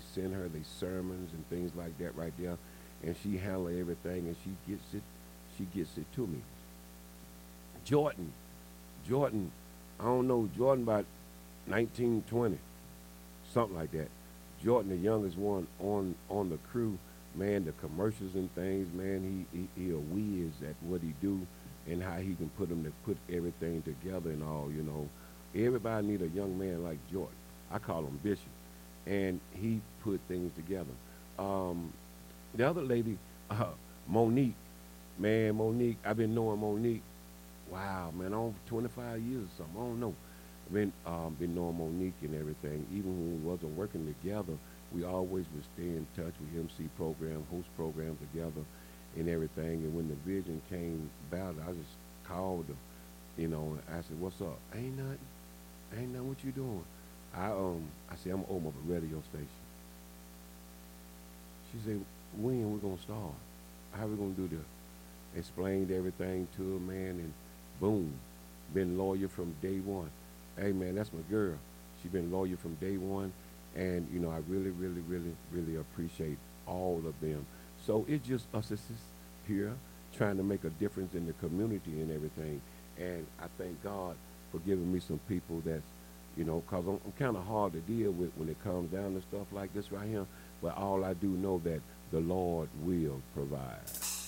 send her their sermons and things like that right there, and she handle everything, and she gets it to me. Jordan, Jordan, I don't know, Jordan about 1920, something like that. Jordan, the youngest one on the crew, man, the commercials and things, man, he a whiz at what he do and how he can put them to put everything together and all, you know. Everybody need a young man like Jordan. I call him Bishop, and he put things together. Um, the other lady, uh, Monique, man, Monique, I've been knowing Monique. Wow, man, on 25 years or something. I don't know. Been knowing Monique and everything. Even when we wasn't working together, we always would stay in touch. We MC program, host programs together, and everything. And when the vision came about, I just called her, you know, and I said, "What's up?" Ain't nothing. Ain't nothing. What you doing? I said, I'm gonna open up a radio station. She said, when we gonna start? How we gonna do this? Explained everything to her, man, and boom, been lawyer from day one. Hey, man, that's my girl. She been lawyer from day one, and you know, I really, really, really, really appreciate all of them. So it's just us as here trying to make a difference in the community and everything. And I thank God for giving me some people that's, you know, cause I'm kind of hard to deal with when it comes down to stuff like this right here. But all I do know that the Lord will provide.